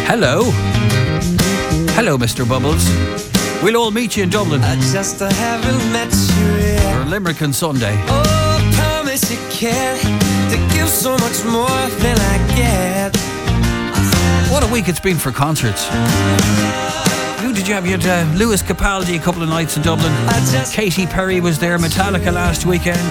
Hello. Hello, Mr. Bubbles. We'll all meet you in Dublin. I just haven't met you yet. For Limerick on Sunday. Oh, promise you care to give so much more than I get. What a week it's been for concerts. Who did you have? You had Lewis Capaldi a couple of nights in Dublin. Katy Perry was there. Metallica last weekend.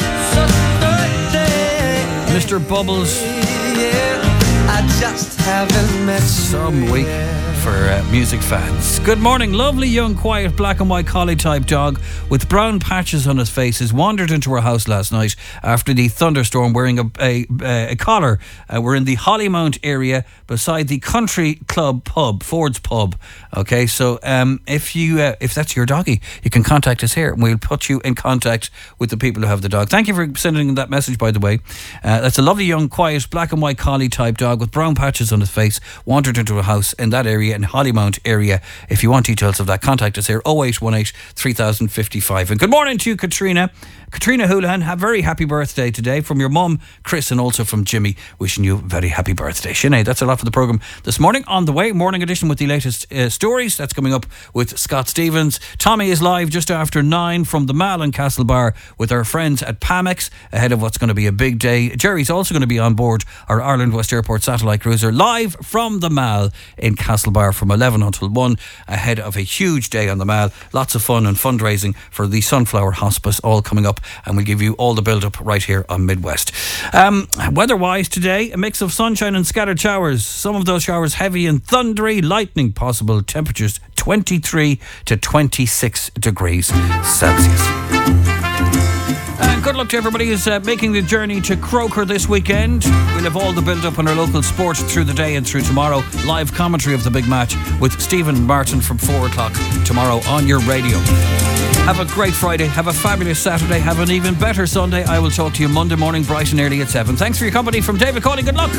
Mr. Bubbles. I just haven't met some week for music fans. Good morning. Lovely young quiet black and white collie type dog with brown patches on his face has wandered into our house last night after the thunderstorm wearing a collar. We're in the Hollymount area beside the Country Club pub, Ford's pub. Okay, so if that's your doggy, you can contact us here and we'll put you in contact with the people who have the dog. Thank you for sending that message, by the way. That's a lovely young quiet black and white collie type dog with brown patches on his face wandered into a house in that area, in Hollymount area. If you want details of that, contact us here, 0818 3055. And good morning to you, Katrina Houlihan. Have a very happy birthday today from your mum, Chris, and also from Jimmy, wishing you a very happy birthday. Sinead, that's a lot for the programme this morning. On the way, morning edition with the latest stories. That's coming up with Scott Stevens. Tommy is live just after 9 from the Mall in Castlebar with our friends at Pamex ahead of what's going to be a big day. Jerry's also going to be on board our Ireland West Airport satellite cruiser live from the Mall in Castlebar from 11 until 1 ahead of a huge day on the Mall. Lots of fun and fundraising for the Sunflower Hospice all coming up, and we'll give you all the build-up right here on Midwest. Weather-wise today, a mix of sunshine and scattered showers. Some of those showers heavy and thundery, lightning possible. Temperatures 23 to 26 degrees Celsius. And good luck to everybody who's making the journey to Croker this weekend. We'll have all the build-up on our local sport through the day and through tomorrow. Live commentary of the big match with Stephen Martin from 4 o'clock tomorrow on your radio. Have a great Friday. Have a fabulous Saturday. Have an even better Sunday. I will talk to you Monday morning bright and early at 7. Thanks for your company. From David Cawley, good luck.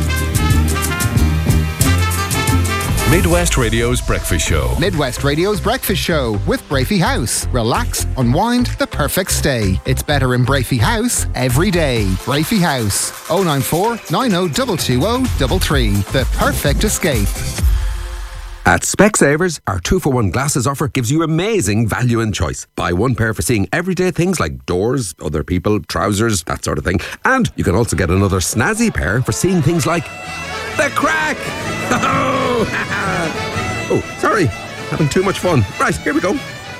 Midwest Radio's Breakfast Show. Midwest Radio's Breakfast Show with Brafey House. Relax, unwind, the perfect stay. It's better in Brafey House every day. Brafey House, 094 90 The perfect escape. At Specsavers, our 2-for-1 glasses offer gives you amazing value and choice. Buy one pair for seeing everyday things like doors, other people, trousers, that sort of thing. And you can also get another snazzy pair for seeing things like the crack. Oh, sorry. Having too much fun. Right, here we go.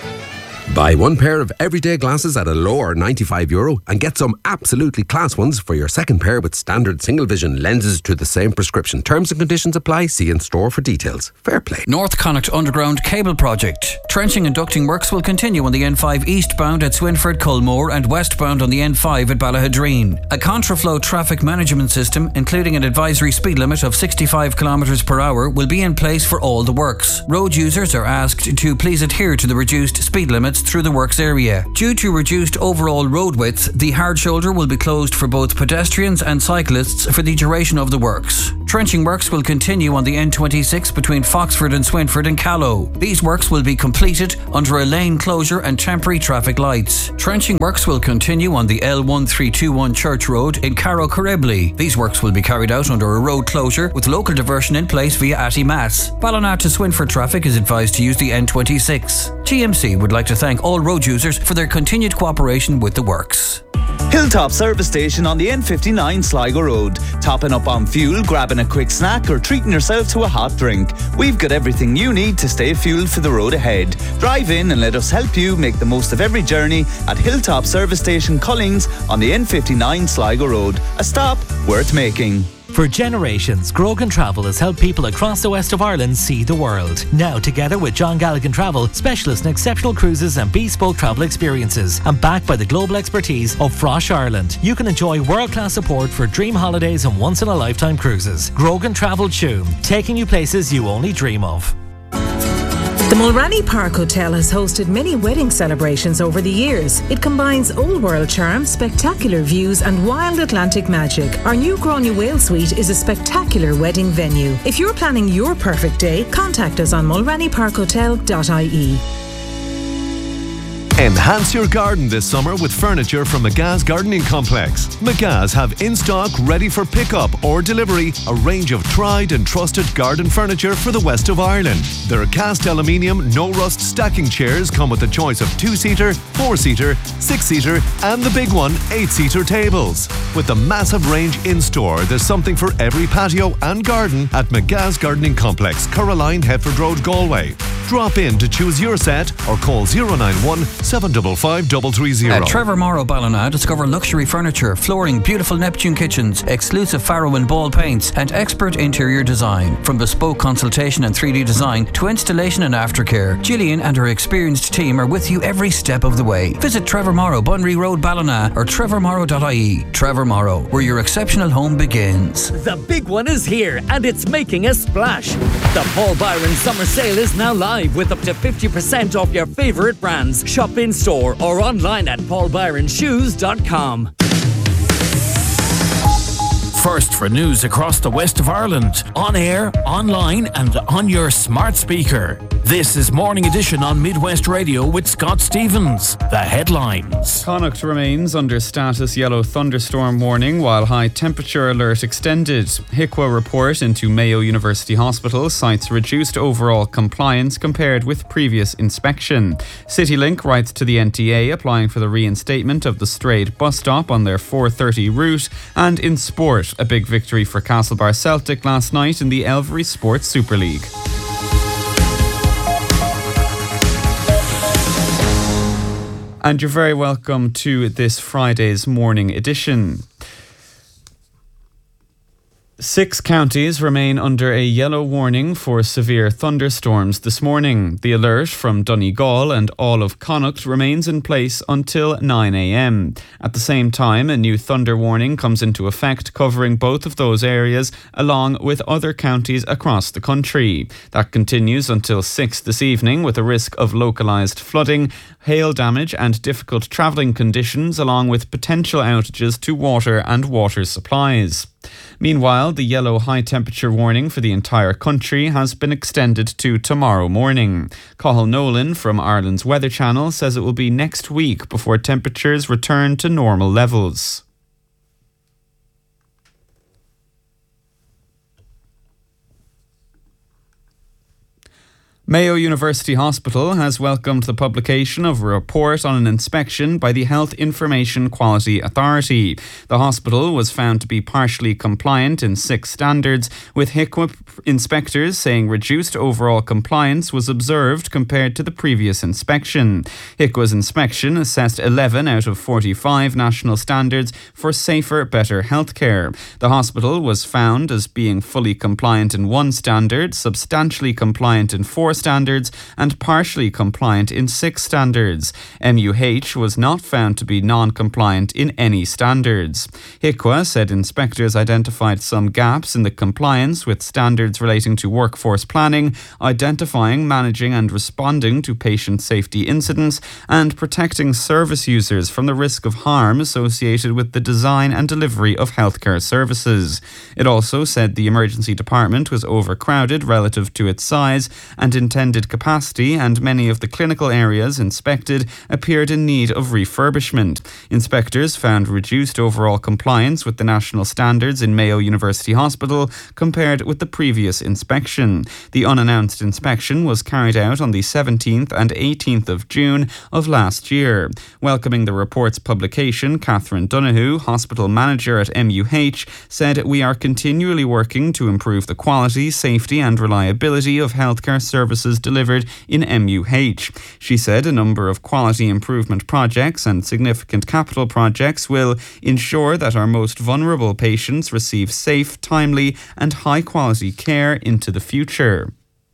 Buy one pair of everyday glasses at a lower €95 and get some absolutely class ones for your second pair with standard single vision lenses to the same prescription. Terms and conditions apply. See in store for details. Fair play. North Connacht Underground Cable Project. Trenching and ducting works will continue on the N5 eastbound at Swinford, Culmore and westbound on the N5 at Ballahadreen. A contraflow traffic management system, including an advisory speed limit of 65 km per hour, will be in place for all the works. Road users are asked to please adhere to the reduced speed limits through the works area. Due to reduced overall road width, the hard shoulder will be closed for both pedestrians and cyclists for the duration of the works. Trenching works will continue on the N26 between Foxford and Swinford and Callow. These works will be completed under a lane closure and temporary traffic lights. Trenching works will continue on the L1321 Church Road in Carrow Corribley. These works will be carried out under a road closure with local diversion in place via Atty Mass. Ballina to Swinford traffic is advised to use the N26. GMC would like to thank all road users for their continued cooperation with the works. Hilltop Service Station on the N59 Sligo Road. Topping up on fuel, grabbing a quick snack or treating yourself to a hot drink. We've got everything you need to stay fueled for the road ahead. Drive in and let us help you make the most of every journey at Hilltop Service Station Collings on the N59 Sligo Road. A stop worth making. For generations, Grogan Travel has helped people across the west of Ireland see the world. Now, together with John Galligan Travel, specialists in exceptional cruises and bespoke travel experiences, and backed by the global expertise of Frosh Ireland, you can enjoy world-class support for dream holidays and once-in-a-lifetime cruises. Grogan Travel Tuam, taking you places you only dream of. The Mulranny Park Hotel has hosted many wedding celebrations over the years. It combines old world charm, spectacular views and wild Atlantic magic. Our new Gráinne Whale Suite is a spectacular wedding venue. If you're planning your perfect day, contact us on mulrannyparkhotel.ie. Enhance your garden this summer with furniture from McGa's Gardening Complex. McGa's have in stock, ready for pickup or delivery, a range of tried and trusted garden furniture for the west of Ireland. Their cast aluminium, no rust stacking chairs come with a choice of 2-seater, 4-seater, 6-seater, and the big one, 8-seater tables. With the massive range in store, there's something for every patio and garden at McGa's Gardening Complex, Caroline, Hetford Road, Galway. Drop in to choose your set or call 091 755 330. At Trevor Morrow Ballina, discover luxury furniture, flooring, beautiful Neptune kitchens, exclusive Farrow and Ball paints, and expert interior design. From bespoke consultation and 3D design to installation and aftercare, Gillian and her experienced team are with you every step of the way. Visit Trevor Morrow, Bunry Road, Ballina, or trevormorrow.ie. Trevor Morrow, where your exceptional home begins. The big one is here, and it's making a splash. The Paul Byron Summer Sale is now live with up to 50% off your favourite brands. Shop in store or online at paulbyronshoes.com. First for news across the west of Ireland, on air, online and on your smart speaker. This is Morning Edition on Midwest Radio with Scott Stevens. The headlines. Connacht remains under status yellow thunderstorm warning while high temperature alert extended. HIQA report into Mayo University Hospital cites reduced overall compliance compared with previous inspection. CityLink writes to the NTA applying for the reinstatement of the Strayed bus stop on their 4:30 route. And in sport, a big victory for Castlebar Celtic last night in the Elvery Sports Super League. And you're very welcome to this Friday's morning edition. 6 counties remain under a yellow warning for severe thunderstorms this morning. The alert from Donegal and all of Connacht remains in place until 9 a.m. At the same time, a new thunder warning comes into effect covering both of those areas along with other counties across the country. That continues until 6 this evening with a risk of localised flooding, hail damage and difficult travelling conditions along with potential outages to water and water supplies. Meanwhile, the yellow high temperature warning for the entire country has been extended to tomorrow morning. Cathal Nolan from Ireland's Weather Channel says it will be next week before temperatures return to normal levels. Mayo University Hospital has welcomed the publication of a report on an inspection by the Health Information Quality Authority. The hospital was found to be partially compliant in 6 standards, with HIQA inspectors saying reduced overall compliance was observed compared to the previous inspection. HIQA's inspection assessed 11 out of 45 national standards for safer, better healthcare. The hospital was found as being fully compliant in 1 standard, substantially compliant in 4 standards and partially compliant in 6 standards. MUH was not found to be non-compliant in any standards. HIQA said inspectors identified some gaps in the compliance with standards relating to workforce planning, identifying, managing and responding to patient safety incidents, and protecting service users from the risk of harm associated with the design and delivery of healthcare services. It also said the emergency department was overcrowded relative to its size and intended capacity, and many of the clinical areas inspected appeared in need of refurbishment. Inspectors found reduced overall compliance with the national standards in Mayo University Hospital compared with the previous inspection. The unannounced inspection was carried out on the 17th and 18th of June of last year. Welcoming the report's publication, Catherine Donoghue, hospital manager at MUH, said, "We are continually working to improve the quality, safety and reliability of healthcare services delivered in MUH. She said a number of quality improvement projects and significant capital projects will ensure that our most vulnerable patients receive safe, timely and high-quality care into the future.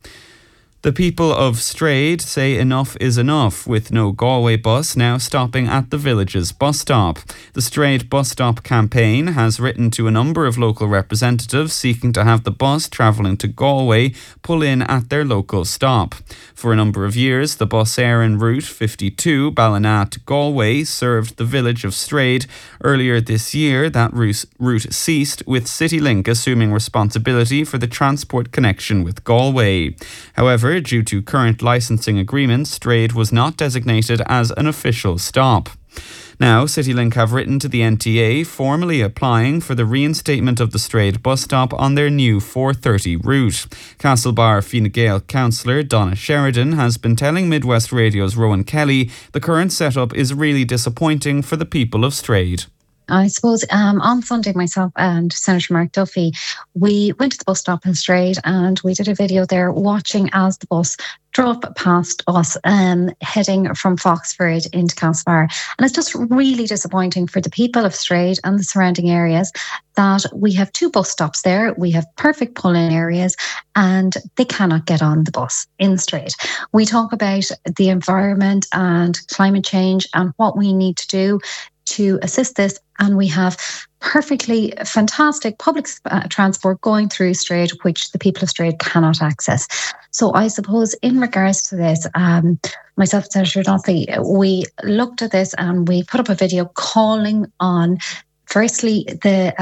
The people of Strayed say enough is enough, with no Galway bus now stopping at the village's bus stop. The Strayed bus stop campaign has written to a number of local representatives seeking to have the bus travelling to Galway pull in at their local stop. For a number of years, the bus Éireann route 52 Ballina to Galway served the village of Strayed. Earlier this year, that route ceased, with CityLink assuming responsibility for the transport connection with Galway. However, However, due to current licensing agreements, Strayed was not designated as an official stop. Now, CityLink have written to the NTA formally applying for the reinstatement of the Strayed bus stop on their new 4:30 route. Castlebar Fine Gael councillor Donna Sheridan has been telling Midwest Radio's Rowan Kelly the current setup is really disappointing for the people of Strayed. I suppose on Sunday, myself and Senator Mark Duffy, we went to the bus stop in Strayed and we did a video there watching as the bus drove past us heading from Foxford into Castlebar. And it's just really disappointing for the people of Strayed and the surrounding areas that we have 2 bus stops there. We have perfect pull-in areas and they cannot get on the bus in Strayed. We talk about the environment and climate change and what we need to do to assist this, and we have perfectly fantastic public transport going through Strayed, which the people of Strayed cannot access. So I suppose in regards to this, myself and Senator Duffy, we looked at this and we put up a video calling on, firstly, the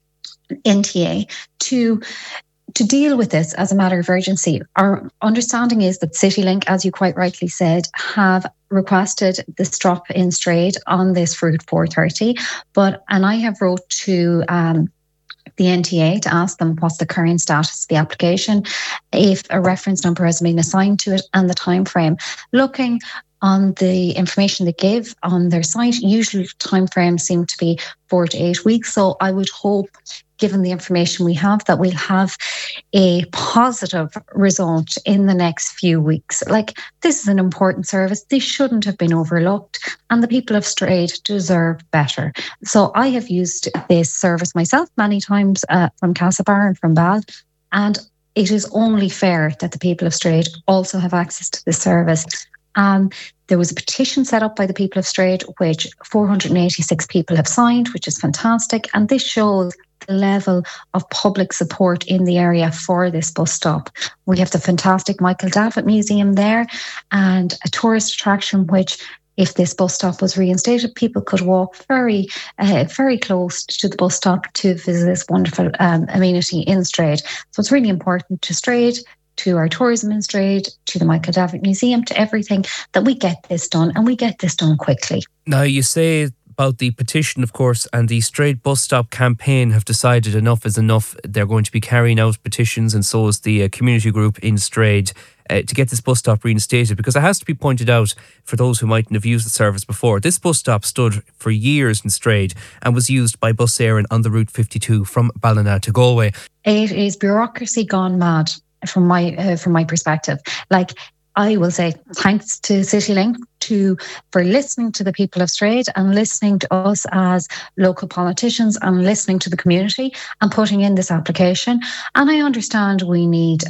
NTA to deal with this as a matter of urgency. Our understanding is that CityLink, as you quite rightly said, have requested the stop in Strayed on this route 4:30, and I have wrote to the NTA to ask them what's the current status of the application, if a reference number has been assigned to it, and the time frame. Looking on the information they give on their site, usually time frames seem to be 4 to 8 weeks. So I would hope, given the information we have, that we'll have a positive result in the next few weeks. Like, this is an important service. This shouldn't have been overlooked, and the people of Strayed deserve better. So I have used this service myself many times from Castlebar and from Bal, and it is only fair that the people of Strayed also have access to this service. There was a petition set up by the people of Strayed, which 486 people have signed, which is fantastic. And this shows the level of public support in the area for this bus stop. We have the fantastic Michael Davitt Museum there and a tourist attraction, which, if this bus stop was reinstated, people could walk very close to the bus stop to visit this wonderful amenity in Strayed. So it's really important to Strayed, to our tourism in Strayed, to the Michael Davitt Museum, to everything, that we get this done, and we get this done quickly. Now, you say about the petition, of course, and the Strayed bus stop campaign have decided enough is enough. They're going to be carrying out petitions, and so is the community group in Strayed, to get this bus stop reinstated, because it has to be pointed out for those who mightn't have used the service before. This bus stop stood for years in Strayed and was used by Bus Éireann on the Route 52 from Ballina to Galway. It is bureaucracy gone mad from my perspective. Like, I will say thanks to CityLink for listening to the people of Strayed and listening to us as local politicians and listening to the community and putting in this application. And I understand we need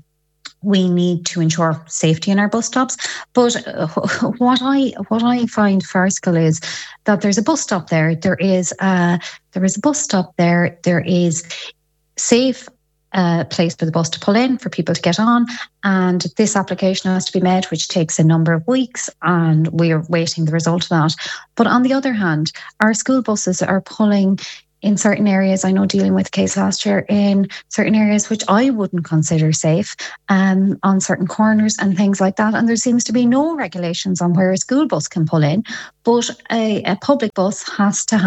to ensure safety in our bus stops. But what I find farcical is that there's a bus stop there. There is a bus stop there. There is safe place for the bus to pull in, for people to get on, and this application has to be made, which takes a number of weeks, and we are waiting the result of that. But on the other hand, our school buses are pulling in certain areas. I know, dealing with a case last year, in certain areas which I wouldn't consider safe, on certain corners and things like that. And there seems to be no regulations on where a school bus can pull in, but a public bus has to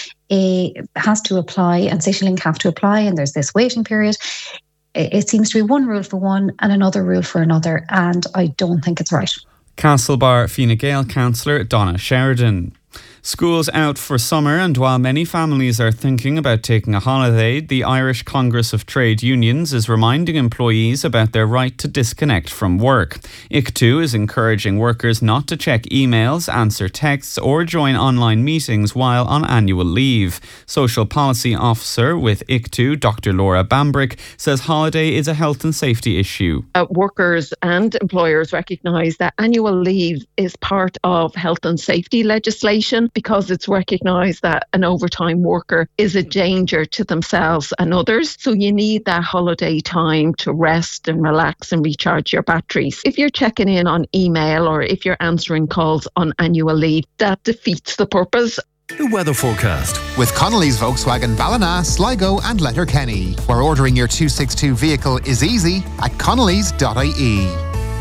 apply, and CityLink have to apply, and there's this waiting period. It seems to be one rule for one and another rule for another, and I don't think it's right. Castlebar Fine Gael councillor Donna Sheridan. School's out for summer, and while many families are thinking about taking a holiday, the Irish Congress of Trade Unions is reminding employees about their right to disconnect from work. ICTU is encouraging workers not to check emails, answer texts or join online meetings while on annual leave. Social Policy Officer with ICTU, Dr. Laura Bambrick, says holiday is a health and safety issue. Workers and employers recognise that annual leave is part of health and safety legislation, because it's recognised that an overtime worker is a danger to themselves and others. So you need that holiday time to rest and relax and recharge your batteries. If you're checking in on email or if you're answering calls on annual leave, that defeats the purpose. The weather forecast with Connolly's Volkswagen Ballina, Sligo and Letterkenny, where ordering your 262 vehicle is easy at connolly's.ie.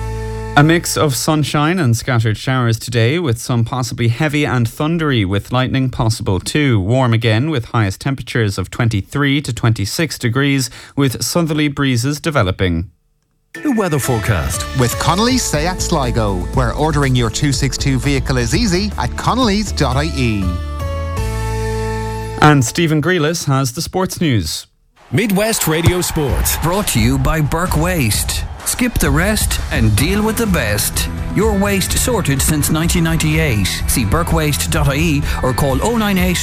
A mix of sunshine and scattered showers today, with some possibly heavy and thundery with lightning possible too. Warm again with highest temperatures of 23 to 26 degrees with southerly breezes developing. The weather forecast with Connolly's Seat Sligo, where ordering your 262 vehicle is easy at connellys.ie. And Stephen Grealis has the sports news. Midwest Radio Sport. Brought to you by Burke Waste. Skip the rest and deal with the best. Your waste sorted since 1998. See burkewaste.ie or call 098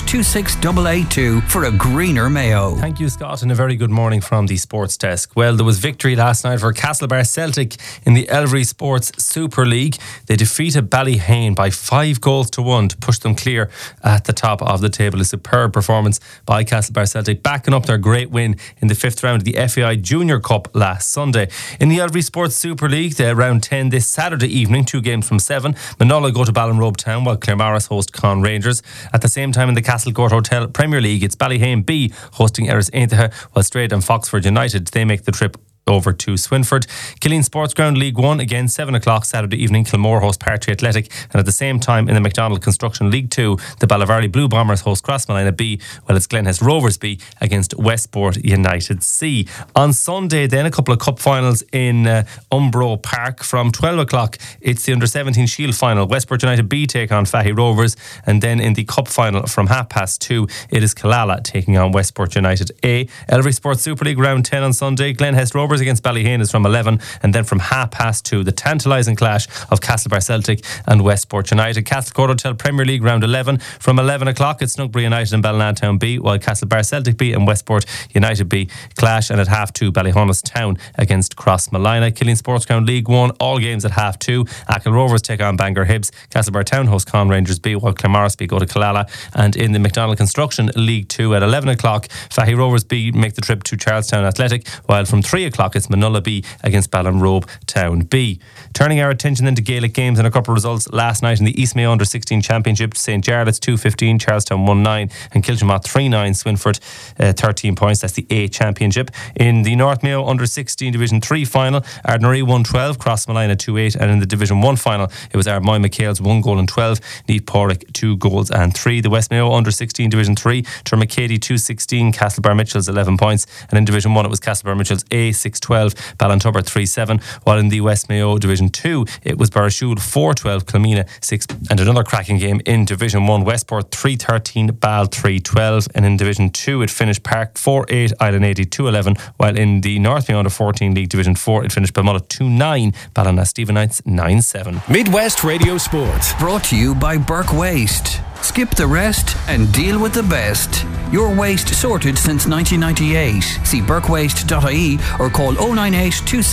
26882 for a greener Mayo. Thank you, Scott, and a very good morning from the sports desk. Well, there was victory last night for Castlebar Celtic in the Elvery Sports Super League. They defeated Ballyhane by 5-1 to push them clear at the top of the table. A superb performance by Castlebar Celtic, backing up their great win in the 5th round of the FAI Junior Cup last Sunday. In the Elvery Sports Super League, they're round 10 this Saturday evening. 2 games from 7. Manola go to Ballinrobe Town while Claremorris host Con Rangers. At the same time in the Castlecourt Hotel Premier League, it's Ballyhane B hosting Erris Aintaha, while Straight and Foxford United, they make the trip over to Swinford. Killeen Sports Ground League 1, again 7 o'clock Saturday evening, Kilmore host Partry Athletic, and at the same time in the McDonald Construction League 2, the Ballavarley Blue Bombers host Crossmolina B, while it's Glenhess Rovers B against Westport United C. On Sunday then, a couple of cup finals in Umbro Park. From 12 o'clock it's the Under-17 Shield final. Westport United B take on Fahy Rovers, and then in the cup final from 2:30 it is Killala taking on Westport United A. Elvery Sports Super League round 10 on Sunday, Glenhess Rovers against Ballyhane is from 11, and then from 2:30 the tantalising clash of Castlebar Celtic and Westport United. Castlecourt Hotel Premier League round 11, from 11 o'clock it's Snugbury United and Ballinatown B, while Castlebar Celtic B and Westport United B clash, and at 2:30 Ballyhonus Town against Crossmolina. Killeen Sports Ground League 1, all games at 2:30. Achill Rovers take on Bangor Hibs, Castlebar Town host Con Rangers B, while Claremorris B go to Killala. And in the McDonald Construction League 2 at 11 o'clock Fahy Rovers B make the trip to Charlestown Athletic, while from 3 o'clock it's Manola B against Ballinrobe Town B. Turning our attention then to Gaelic games and a couple of results last night in the East Mayo Under-16 Championship. St. Jarlath's 2-15, Charlestown 1-9 and Kiltimagh 3-9, Swinford 13 points. That's the A Championship. In the North Mayo Under-16 Division 3 final, Ardnaree 1-12, Crossmolina 2-8, and in the Division 1 final it was Armoy McHale's 1-12, Neath Porrick 2-3. The West Mayo Under-16 Division 3, Termacady 2-16, Castlebar Mitchell's 11 points, and in Division 1 it was Castlebar Mitchell's A 6-12, Ballintubber 3-7, while in the West Mayo Division 2 it was Barrashool 4-12, Kilmina 6, and another cracking game in Division 1, Westport 3-13, Ball 3-12, and in Division 2 it finished Park 4-8, Island 80 2-11, while in the North Mayo Under 14 League Division 4 it finished Balmulla 2-9, Ballina Stephenites 9-7. Midwest Radio Sport. Brought to you by Burke Waste. Skip the rest and deal with the best. Your waste sorted since 1998. See burkewaste.ie or call 098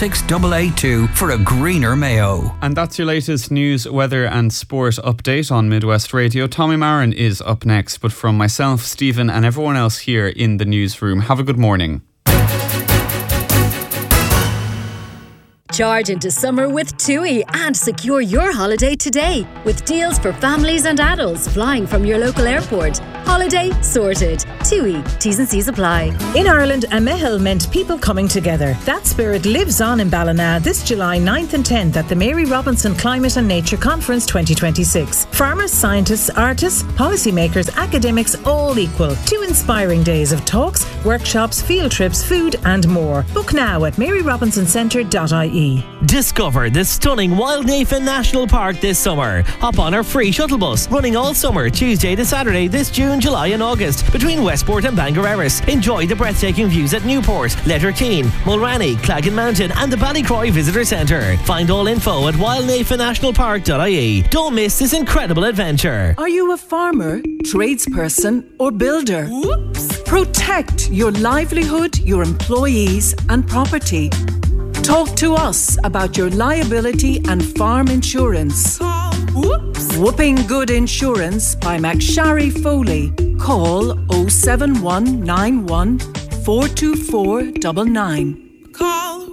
26882 for a greener Mayo. And that's your latest news, weather and sport update on Midwest Radio. Tommy Marin is up next, but from myself, Stephen and everyone else here in the newsroom, have a good morning. Charge into summer with TUI and secure your holiday today with deals for families and adults flying from your local airport. Holiday sorted. TUI. T's and C's apply. In Ireland, a mehel meant people coming together. That spirit lives on in Ballina this July 9th and 10th at the Mary Robinson Climate and Nature Conference 2026. Farmers, scientists, artists, policymakers, academics, all equal. 2 inspiring days of talks, workshops, field trips, food and more. Book now at maryrobinson-centre.ie. Discover the stunning Wildnafen National Park this summer. Hop on our free shuttle bus running all summer, Tuesday to Saturday this June, July and August between Westport and Bangor Erris. Enjoy the breathtaking views at Newport, Letterkeene, Mulranny, Claggan Mountain and the Ballycroy Visitor Centre. Find all info at wildnafennationalpark.ie. Don't miss this incredible adventure. Are you a farmer, tradesperson or builder? Whoops! Protect your livelihood, your employees and property. Talk to us about your liability and farm insurance. Whooping Good Insurance by McSharry Foley. Call 07191 424 99. Call Whoop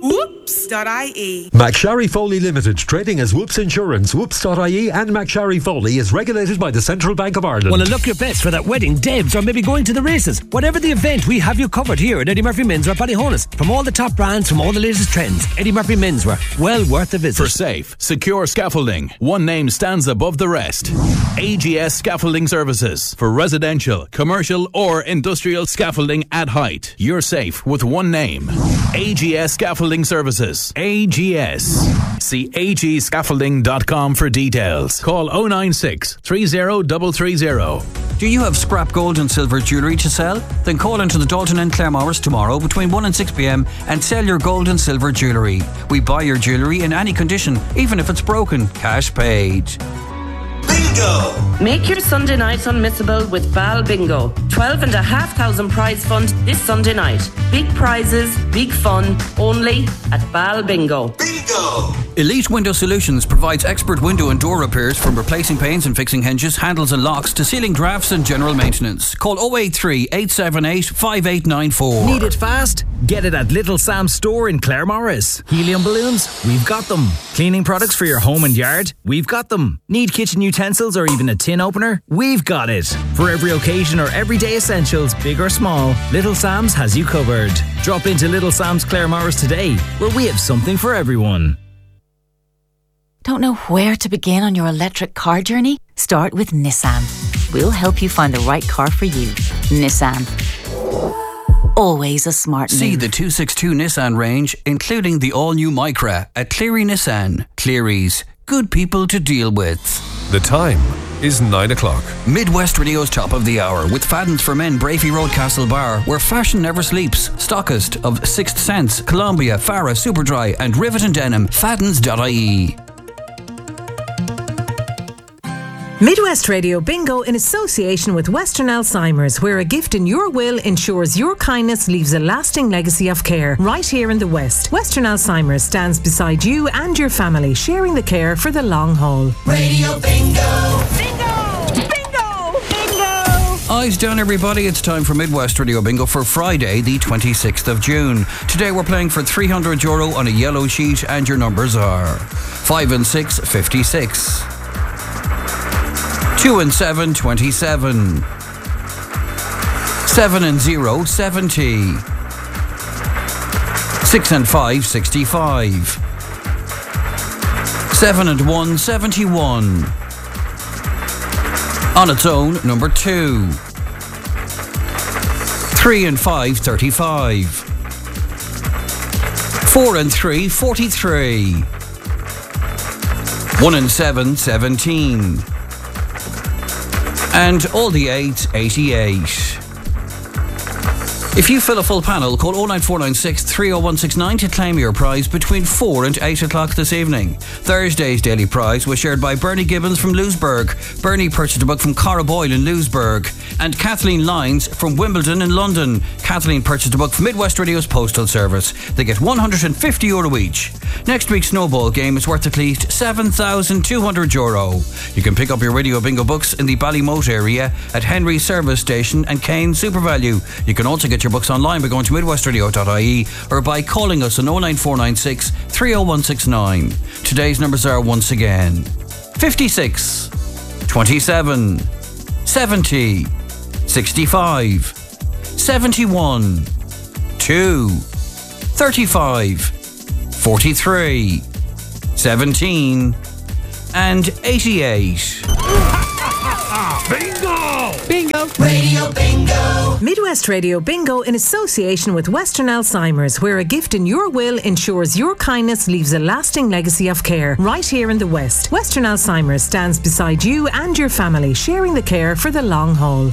Whoops.ie. McSharry Foley Limited, trading as Whoops Insurance, Whoops.ie and McSharry Foley is regulated by the Central Bank of Ireland. Want to look your best for that wedding, debs, or maybe going to the races? Whatever the event, we have you covered here at Eddie Murphy Menswear Ballyhonus. From all the top brands, from all the latest trends, Eddie Murphy Menswear, well worth a visit. For safe, secure scaffolding, one name stands above the rest. AGS Scaffolding Services. For residential, commercial or industrial scaffolding at height. You're safe with one name. AGS Scaffolding Services. AGS. See agscaffolding.com for details. Call 096 30330. Do you have scrap gold and silver jewellery to sell? Then call into the Dalton and Claremorris tomorrow between 1 and 6 p.m. and sell your gold and silver jewellery. We buy your jewellery in any condition, even if it's broken. Cash paid. Bingo! Make your Sunday night unmissable with Bal Bingo. 12,500 prize fund this Sunday night. Big prizes, big fun, only at Bal Bingo. Bingo! Elite Window Solutions provides expert window and door repairs, from replacing panes and fixing hinges, handles and locks to sealing drafts and general maintenance. Call 083 878 5894. Need it fast? Get it at Little Sam's store in Claremorris. Helium balloons? We've got them. Cleaning products for your home and yard? We've got them. Need kitchen utensils or even a tin opener? We've got it. For every occasion or everyday essentials, big or small, Little Sam's has you covered. Drop into Little Sam's Claremorris today, where we have something for everyone. Don't know where to begin on your electric car journey? Start with Nissan. We'll help you find the right car for you. Nissan. Always a smart move. See the 262 Nissan range, including the all-new Micra, at Cleary Nissan. Cleary's. Good people to deal with. The time is 9 o'clock. Midwest Radio's top of the hour with Fadden's for Men, Brafey Road, Castle Bar, where fashion never sleeps. Stockist of Sixth Sense, Columbia, Farah, Superdry and Rivet and Denim. Faddens.ie. Midwest Radio Bingo in association with Western Alzheimer's, where a gift in your will ensures your kindness leaves a lasting legacy of care right here in the West. Western Alzheimer's stands beside you and your family, sharing the care for the long haul. Radio Bingo! Eyes down, everybody. It's time for Midwest Radio Bingo for Friday, the 26th of June. Today we're playing for €300 on a yellow sheet, and your numbers are 5 and 6, 56. 2 and 7, 27. 7 and 0, 70. 6 and 5, 65. 7 and 1, 71. On its own, number 2. 3 and 5, 35. 4 and 3, 43. 1 and 7, 17. And all the 8s, 88. If you fill a full panel, call 09496 30169 to claim your prize between 4 and 8 o'clock this evening. Thursday's daily prize was shared by Bernie Gibbons from Lewisburg. Bernie purchased a book from Cara Boyle in Lewisburg. And Kathleen Lyons from Wimbledon in London. Kathleen purchased a book from Midwest Radio's Postal Service. They get €150 each. Next week's snowball game is worth at least €7,200. You can pick up your Radio Bingo books in the Ballymote area at Henry Service Station and Kane SuperValue. You can also get your books online by going to midwestradio.ie or by calling us on 09496 30169. Today's numbers are once again 56, 27, 70, 65, 71, 2, 35, 43, 17 and 88. Bingo! Bingo! Radio Bingo! Midwest Radio Bingo in association with Western Alzheimer's, where a gift in your will ensures your kindness leaves a lasting legacy of care right here in the West. Western Alzheimer's stands beside you and your family, sharing the care for the long haul.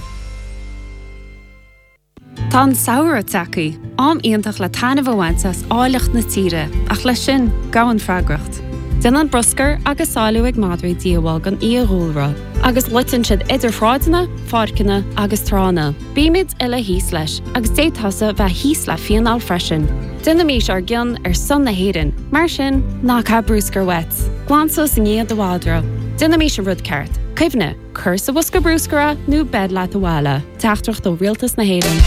Tá saoire tacaí, am iontach le tainmh bhaintas áileacht na tíre, ach le sin gahan freagracht. Den an broscar agus sáiliú ag madraí díobháil gan íoghúlra, agus litan siad idir fráideanna, fáirceanna agus trána. Bíimiid ile híos leis, agus détasa bheith híos le fianál freisin. Duna mís ar gcionn ar son na héireann, mar sin ná cá brúscar wet. Glansos in iad do bhádra. Duna mís a rud ceart. Cuimhne, cursa bhosca brúscara nó bed leat a bhile. Teachtracht ó rialtas na héireann.